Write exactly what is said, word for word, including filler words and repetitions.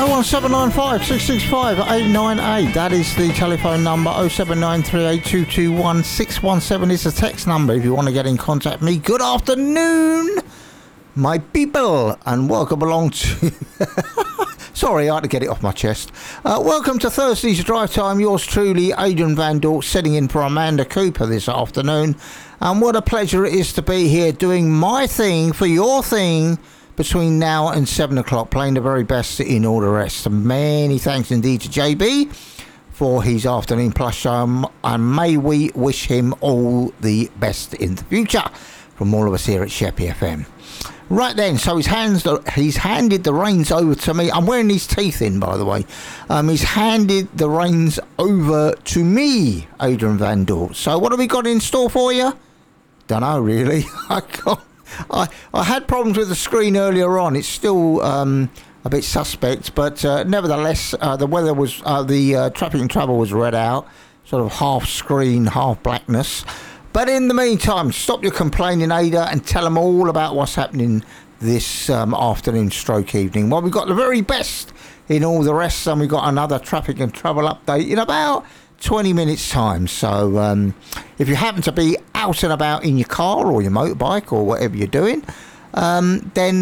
oh one seven nine five, six six five, eight nine eight. That is the telephone number. oh seven nine three eight two two one six one seven is the text number if you want to get in contact with me. Good afternoon, my people, and welcome along to... Sorry, I had to get it off my chest. Uh, welcome to Thursday's Drive Time. Yours truly, Adrian Van Dort, sitting in for Amanda Cooper this afternoon. And what a pleasure it is to be here doing my thing for your thing between now and seven o'clock, playing the very best in all the rest. And many thanks indeed to J B for his afternoon plus show, and may we wish him all the best in the future from all of us here at Sheppey F M. Right then, so he's, hands, he's handed the reins over to me. I'm wearing these teeth in, by the way. Um, he's handed the reins over to me, Adrian Van Dort. So what have we got in store for you? Don't know, really. I can't. I, I had problems with the screen earlier on. It's still um, a bit suspect, but uh, nevertheless, uh, the weather was, uh, the uh, traffic and travel was read out, sort of half screen, half blackness. But in the meantime, stop your complaining, Ada, and tell them all about what's happening this um, afternoon stroke evening. Well, we've got the very best in all the rest, and we've got another traffic and travel update in about twenty minutes time. So um, if you happen to be out and about in your car or your motorbike or whatever you're doing, um, then